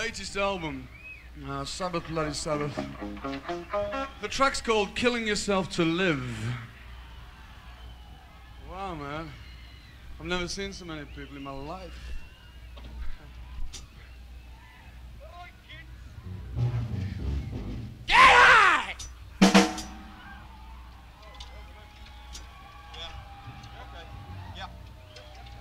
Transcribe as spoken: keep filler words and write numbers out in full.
latest album, uh, Sabbath Bloody Sabbath. The track's called Killing Yourself to Live. Wow, man. I've never seen so many people in my life.